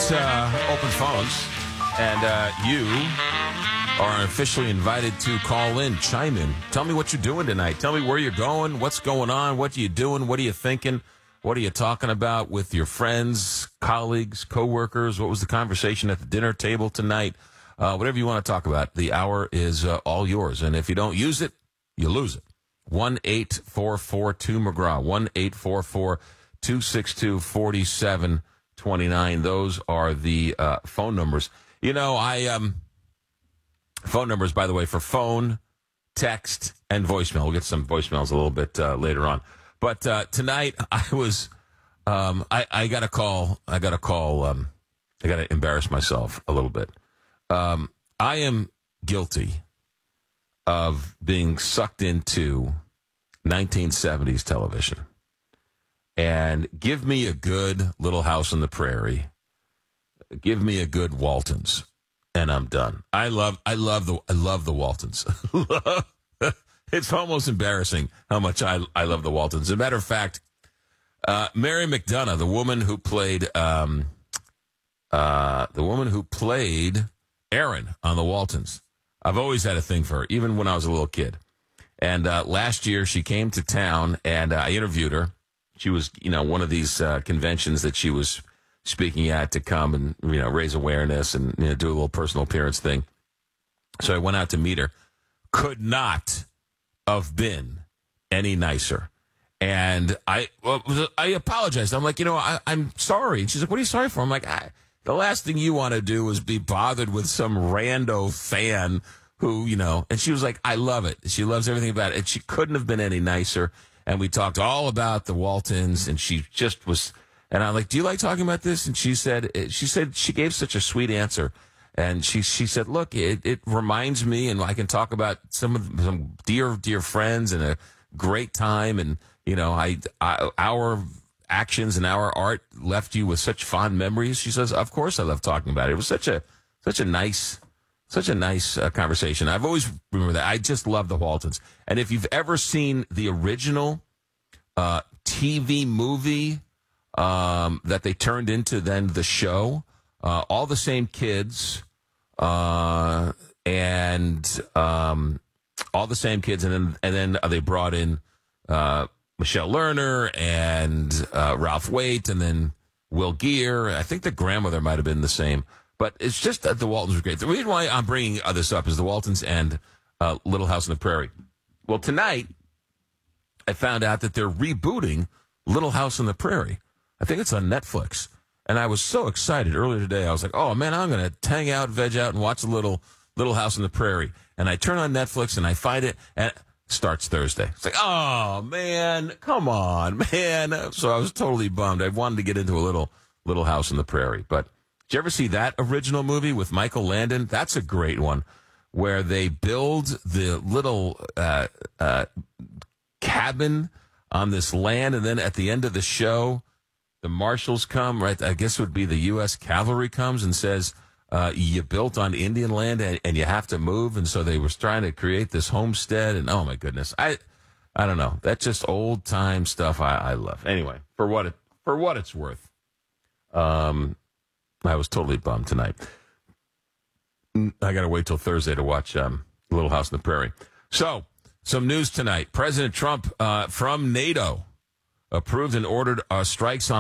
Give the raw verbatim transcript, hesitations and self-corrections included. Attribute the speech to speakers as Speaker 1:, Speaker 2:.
Speaker 1: It's uh, open phones, and uh, you are officially invited to call in, chime in. Tell me what you're doing tonight. Tell me where you're going, what's going on, what are you doing, what are you thinking, what are you talking about with your friends, colleagues, coworkers? What was the conversation at the dinner table tonight? Uh, whatever you want to talk about, the hour is uh, all yours. And if you don't use it, you lose it. one eight four four two McGraw, one eight four four two six two four seven two nine. Those are the uh, phone numbers. You know, I um, phone numbers, by the way, for phone, text, and voicemail. We'll get some voicemails a little bit uh, later on. But uh, tonight, I was, um, I, I got a call. I got a call. Um, I got to embarrass myself a little bit. Um, I am guilty of being sucked into nineteen seventies television. And give me a good Little House on the Prairie. Give me a good Waltons, and I'm done. I love, I love the, I love the Waltons. It's almost embarrassing how much I, I love the Waltons. As a matter of fact, uh, Mary McDonough, the woman who played, um, uh, the woman who played Erin on the Waltons. I've always had a thing for her, even when I was a little kid. And uh, last year, she came to town, and uh, I interviewed her. She was, you know, one of these uh, conventions that she was speaking at to come and, you know, raise awareness and, you know, do a little personal appearance thing. So I went out to meet her. Could not have been any nicer. And I well, I apologized. I'm like, you know, I, I'm sorry. And she's like, what are you sorry for? I'm like, I, the last thing you want to do is be bothered with some rando fan who, you know, and she was like, I love it. She loves everything about it. And she couldn't have been any nicer. And we talked all about the Waltons, and she just was, and I'm like, do you like talking about this? And she said, she said, she gave such a sweet answer. And she, she said, look, it, it reminds me, and I can talk about some of some dear, dear friends and a great time. And, you know, I, I our actions and our art left you with such fond memories. She says, of course I love talking about it. It was such a, such a nice, such a nice uh, conversation. I've always remembered that. I just love the Waltons. And if you've ever seen the original uh, T V movie um, that they turned into then the show, uh, all the same kids uh, and um, all the same kids. And then, and then they brought in uh, Michelle Lerner and uh, Ralph Waite and then Will Geer. I think the grandmother might have been the same. But it's just that the Waltons were great. The reason why I'm bringing this up is the Waltons and uh, Little House on the Prairie. Well, tonight, I found out that they're rebooting Little House on the Prairie. I think it's on Netflix. And I was so excited earlier today. I was like, oh, man, I'm going to hang out, veg out, and watch Little Little House on the Prairie. And I turn on Netflix, and I find it, and it starts Thursday. It's like, oh, man, come on, man. So I was totally bummed. I wanted to get into a little Little House on the Prairie. But did you ever see that original movie with Michael Landon? That's a great one, where they build the little uh, uh, cabin on this land, and then at the end of the show, the marshals come, right? I guess it would be the U S cavalry comes and says, uh, you built on Indian land and, and you have to move. And so they were trying to create this homestead. And oh, my goodness. I I don't know. That's just old time stuff I, I love. Anyway, for what it for what it's worth, um, I was totally bummed tonight. I got to wait till Thursday to watch um, Little House on the Prairie. So, some news tonight. President Trump uh, from NATO approved and ordered uh, strikes on